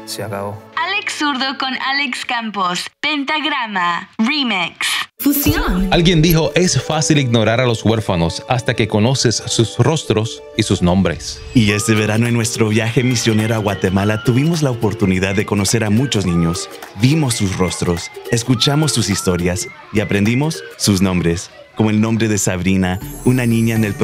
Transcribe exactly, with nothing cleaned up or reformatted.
Se acabó. Alex Zurdo con Alex Campos. Pentagrama Remix. Fusión. Alguien dijo, es fácil ignorar a los huérfanos hasta que conoces sus rostros y sus nombres. Y este verano en nuestro viaje misionero a Guatemala tuvimos la oportunidad de conocer a muchos niños. Vimos sus rostros, escuchamos sus historias y aprendimos sus nombres, como el nombre de Sabrina, una niña en el